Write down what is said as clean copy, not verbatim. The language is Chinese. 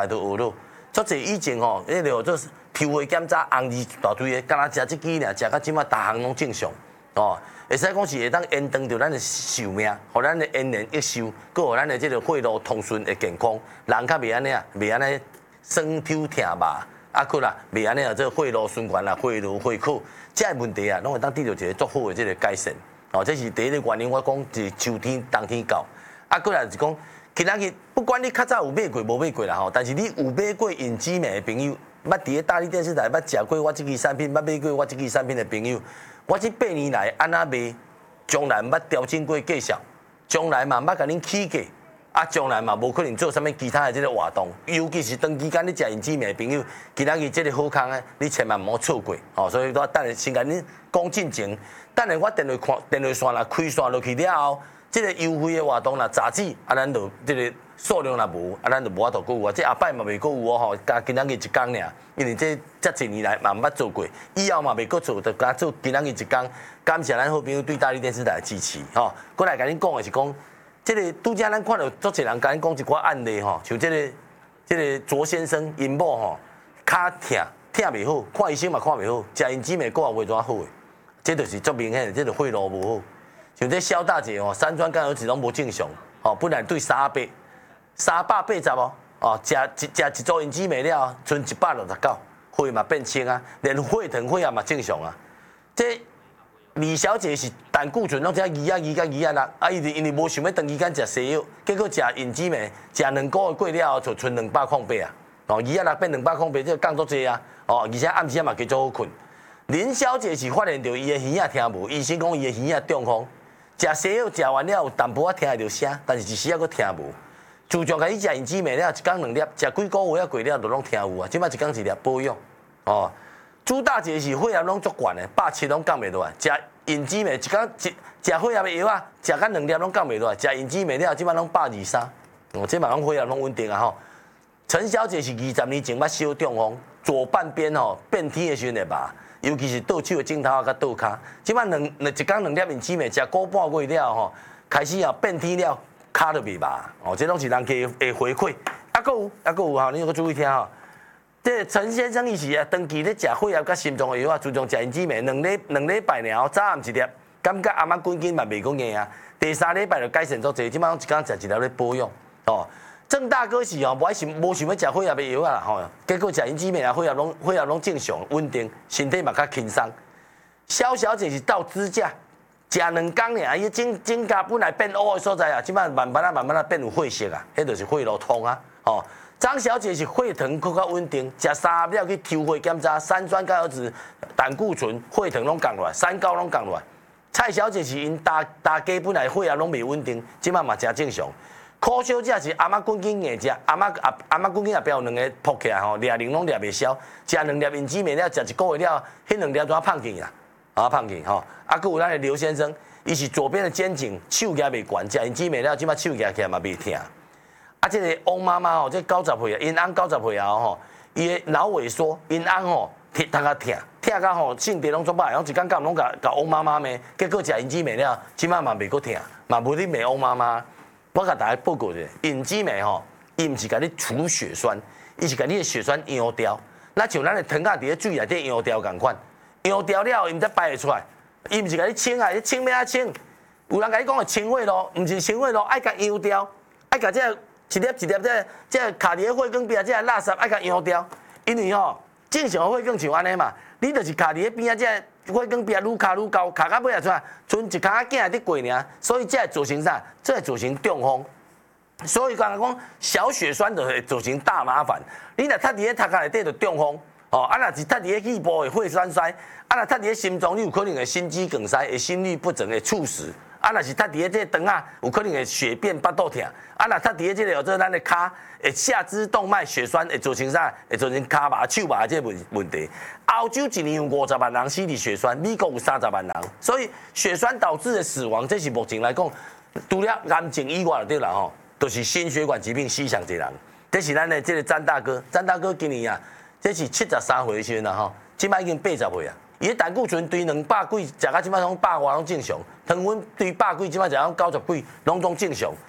大家都学了。足侪以前吼，迄个做抽血检查红字一大堆的，敢若食即支尔，食到即马逐项拢正常哦。会使讲是会当延长着咱的寿命，互咱的延年益寿，佮互咱的即个血路通顺的健康，人较袂安尼啊，袂安尼酸抽疼麻，啊佮啦，袂安尼啊，这血路循环啦，血流血口，这个问题啊，拢会当得到一个足好的即个改善。哦，这是第一个原因，我讲是秋天、冬天到，啊佮来是讲。今仔日不管你较早有买过无买过啦吼，但是你有买过隐基美的朋友，捌伫咧大力电视台捌食过我即支产品，捌买过我即支产品的朋友，我这8年来安那卖，从来毋捌调整过价格，从来嘛毋捌甲恁起价，啊，从来嘛无可能做啥物其他的即个活动，尤其是长期间你食隐基美的朋友，今仔日即个好康诶，你千万毋好错过哦。所以我等下先甲恁讲进前，等下我电话线啦开线落去了后。这个优惠的活动啦，杂志啊，咱就这个数量啦无，啊，咱就无法度购有啊。这后摆嘛未购有哦吼，加今仔日一天尔，因为这一年来嘛毋捌做过，以后嘛未搁做，就加做今仔日一天。感谢咱好朋友对大力电视台的支持吼。过来甲恁讲的是讲，这个拄则咱看到足侪人甲恁讲一寡案例吼，像这个卓先生因某吼，骹疼袂好，看医生嘛看袂好，食因姊妹个也袂怎好诶，这就是足明显的，这个血路无好。像这肖大姐哦，三酸甘油酯拢无正常，哦，本来对380哦，哦，食一组因姊妹了，剩169，血嘛变清啊，连血糖血压嘛正常啊。这李小姐是胆固醇拢只2啊，啊，因为无想要长期间食西药，结果食因姊妹食2个月过了后，就剩208啊，哦，206变208，这降足济啊，哦，而且暗时嘛加足好困。林小姐是发现到伊的耳仔听无，医生讲伊的耳仔中风。食西药食完了有淡薄仔听会到声，但是一时仔佫听无。自从开始食因姊妹了，一天2粒，食几个月啊过了就拢听有啊。即摆一天1粒保养。哦，朱大姐是血压拢足悬的，170拢降袂落来。食因姊妹一天食血压的药啊，食到2粒拢降袂落来。食因姊妹了，即摆拢123。哦，即摆拢血压拢稳定啊吼。陈小姐是20年前捌小中风，左半边吼变天的时阵会麻。尤其是倒手的镜头啊，甲倒骹，即摆一天2粒因姊妹，食个半月了吼，开始啊变天了，骹就袂麻，哦，这拢是人家的回馈。啊，佫有吼，你佫注意听吼。这陈先生伊是啊，长期咧食血压甲心脏的药啊，自从食因姊妹两礼拜了后，早暗1粒，感觉阿妈滚筋嘛袂讲硬啊。第3礼拜就改善足济，即摆拢一天食1粒咧保养，哦。郑大哥是哦，无想要食血压的药啊吼，结果食因姊妹啊，血压拢正常稳定，身体嘛较轻松。肖小姐是到支架，食2天尔，伊指甲本来变乌的所在啊，即摆慢慢啊变有血色啊，迄就是血路通啊。哦，张小姐是血糖更较稳定，食3粒去抽血检查，三酸甘油酯、胆固醇、血糖拢降落来，3高拢降落来。蔡小姐是因大家本来血压拢袂稳定，即摆嘛真正常。柯小姐是阿妈滚筋硬食，阿妈滚筋后壁有2个扑起来吼，抓铃拢抓袂消，食2粒因姊妹了，食1个月了，迄2粒怎胖去啦？啊胖去吼，啊，佫有咱的刘先生，伊是左边的肩颈手举袂悬，食因姊妹了，即摆手举起来嘛袂疼。啊，这个翁妈妈吼，这90岁啊，因翁90岁后吼，伊的脑萎缩，因翁吼头壳疼到吼性地拢做歹，然后一天到晚拢甲翁妈妈骂，结果食因姊妹了，即摆嘛袂搁疼，嘛无你骂翁妈妈。我甲大家报告者，因姊妹吼，伊毋是甲你除血栓，伊是甲你的血栓溶掉。那像咱的糖仔伫咧水内底溶掉共款，溶掉了伊毋则排会出来。伊毋是甲你清啊，你清要安清？有人甲你讲的清血咯，毋是清血咯，爱甲溶掉，爱甲这一粒这卡伫咧血管边啊，这垃圾爱甲溶掉。因为吼，正常的血管像安尼嘛，你就是卡伫咧边啊，这血管边愈卡愈高，卡到尾啊出来，剩一卡仔囝伫过尔，所以这会造成啥？这会造成中风。所以刚才讲小血栓就会造成大麻烦。你若塌伫咧头壳内底就中风，哦，啊若是塌伫咧肺部的血栓塞，啊若塌伫咧心脏，你有可能会心肌梗塞，会心律不整，会猝死。啊若是塌伫咧这肠啊，有可能会血便巴肚疼。啊若塌伫咧这个做咱的骹，会下肢动脉血栓，会造成啥？会造成骹麻、手麻这问题。欧洲一年有50万人死伫血栓，美国有30万人，所以血栓导致的死亡，这是目前来讲，除了癌症以外就对啦吼。都是心血管疾病死上一人，这是咱的这个詹大哥，詹大哥今年啊，这是73岁的时阵啦吼，即摆已经80岁啊。伊的胆固醇对200几，食到即摆拢100外拢正常，糖分对100几，即摆食到90几，拢正常。